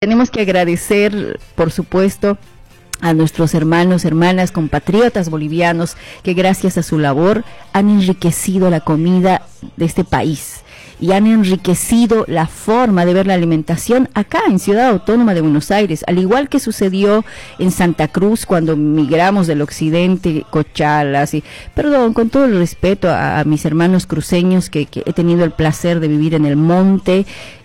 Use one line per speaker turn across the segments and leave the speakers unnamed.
tenemos que agradecer, por supuesto, a nuestros hermanos, hermanas, compatriotas bolivianos que gracias a su labor han enriquecido la comida de este país y han enriquecido la forma de ver la alimentación acá en Ciudad Autónoma de Buenos Aires, al igual que sucedió en Santa Cruz cuando migramos del occidente, Cochalas, y perdón, con todo el respeto a mis hermanos cruceños que he tenido el placer de vivir en el monte,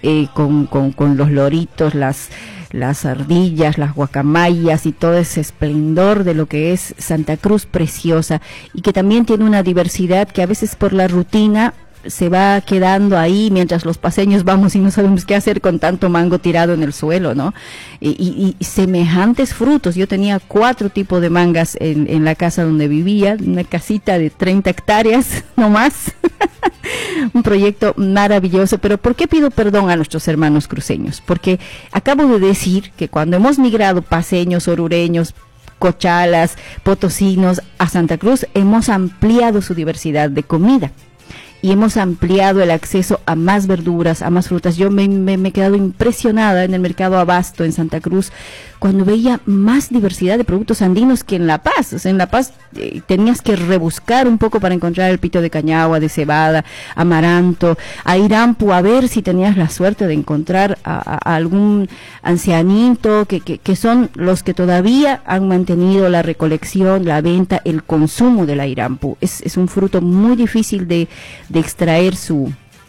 con los loritos, las ardillas, las guacamayas y todo ese esplendor de lo que es Santa Cruz preciosa, y que también tiene una diversidad que a veces por la rutina se va quedando ahí mientras los paseños vamos y no sabemos qué hacer con tanto mango tirado en el suelo, ¿no? Y semejantes frutos. Yo tenía 4 tipos de mangas en la casa donde vivía, una casita de 30 hectáreas, no más. Un proyecto maravilloso. Pero ¿por qué pido perdón a nuestros hermanos cruceños? Porque acabo de decir que cuando hemos migrado paseños, orureños, cochalas, potosinos a Santa Cruz, hemos ampliado su diversidad de comida. Y hemos ampliado el acceso a más verduras, a más frutas. Yo me he quedado impresionada en el mercado Abasto en Santa Cruz cuando veía más diversidad de productos andinos que en La Paz. O sea, en La Paz tenías que rebuscar un poco para encontrar el pito de cañagua, de cebada, amaranto, a Irampu, a ver si tenías la suerte de encontrar a algún ancianito, que son los que todavía han mantenido la recolección, la venta, el consumo de la Irampu. Es un fruto muy difícil de extraer su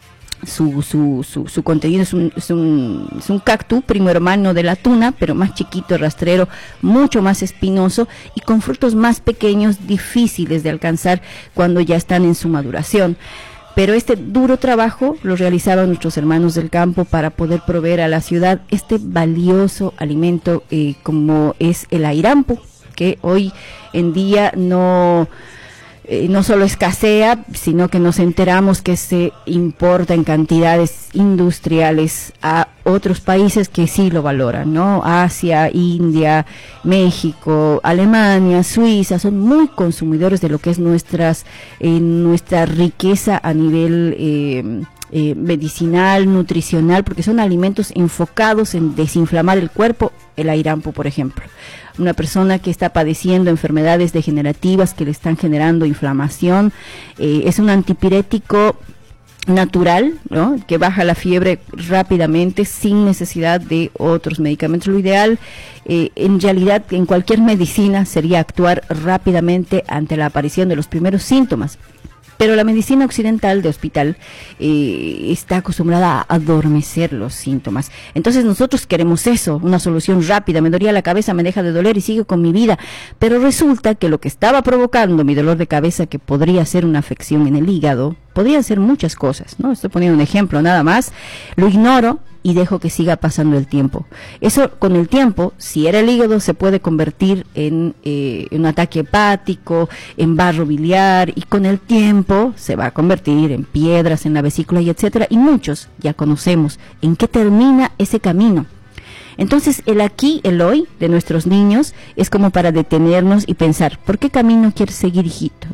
contenido. Es un cactus, primo hermano de la tuna, pero más chiquito, rastrero, mucho más espinoso y con frutos más pequeños, difíciles de alcanzar cuando ya están en su maduración. Pero este duro trabajo lo realizaban nuestros hermanos del campo para poder proveer a la ciudad este valioso alimento como es el airampu, que hoy en día no solo escasea, sino que nos enteramos que se importa en cantidades industriales a otros países que sí lo valoran, ¿no? Asia, India, México, Alemania, Suiza, son muy consumidores de lo que es nuestra riqueza a nivel medicinal, nutricional, porque son alimentos enfocados en desinflamar el cuerpo. El airampu, por ejemplo, una persona que está padeciendo enfermedades degenerativas que le están generando inflamación, es un antipirético natural, ¿no? Que baja la fiebre rápidamente sin necesidad de otros medicamentos. Lo ideal, en realidad, en cualquier medicina sería actuar rápidamente ante la aparición de los primeros síntomas. Pero la medicina occidental de hospital está acostumbrada a adormecer los síntomas. Entonces nosotros queremos eso, una solución rápida. Me dolía la cabeza, me deja de doler y sigo con mi vida. Pero resulta que lo que estaba provocando mi dolor de cabeza, que podría ser una afección en el hígado, podrían ser muchas cosas, ¿no? Estoy poniendo un ejemplo nada más. Lo ignoro y dejo que siga pasando el tiempo. Eso, con el tiempo, si era el hígado, se puede convertir en un ataque hepático, en barro biliar, y con el tiempo se va a convertir en piedras en la vesícula y etcétera. Y muchos ya conocemos en qué termina ese camino. Entonces, el aquí, el hoy de nuestros niños es como para detenernos y pensar, ¿por qué camino quieres seguir, hijito?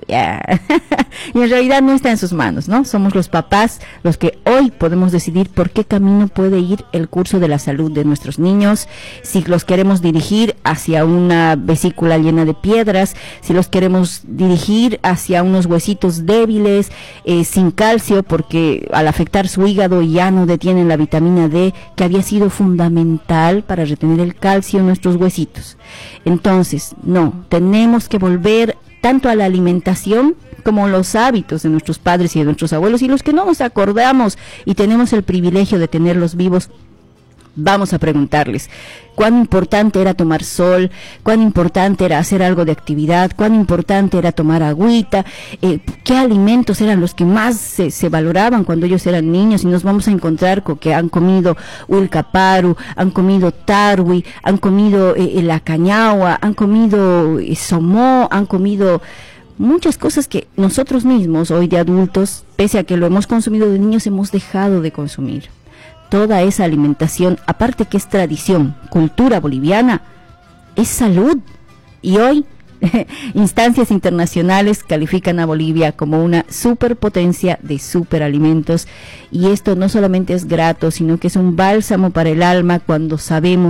Y en realidad no está en sus manos, ¿no? Somos los papás los que hoy podemos decidir por qué camino puede ir el curso de la salud de nuestros niños, si los queremos dirigir hacia una vesícula llena de piedras, si los queremos dirigir hacia unos huesitos débiles, sin calcio, porque al afectar su hígado ya no detienen la vitamina D, que había sido fundamental para retener el calcio en nuestros huesitos. Entonces, no, tenemos que volver tanto a la alimentación como los hábitos de nuestros padres y de nuestros abuelos, y los que no nos acordamos y tenemos el privilegio de tenerlos vivos, vamos a preguntarles cuán importante era tomar sol, cuán importante era hacer algo de actividad, cuán importante era tomar agüita, qué alimentos eran los que más se valoraban cuando ellos eran niños, y nos vamos a encontrar con que han comido huilcaparu, han comido tarwi, han comido la cañagua, han comido somó, han comido muchas cosas que nosotros mismos hoy de adultos, pese a que lo hemos consumido de niños, hemos dejado de consumir. Toda esa alimentación, aparte que es tradición, cultura boliviana, es salud. Y hoy, instancias internacionales califican a Bolivia como una superpotencia de superalimentos. Y esto no solamente es grato, sino que es un bálsamo para el alma cuando sabemos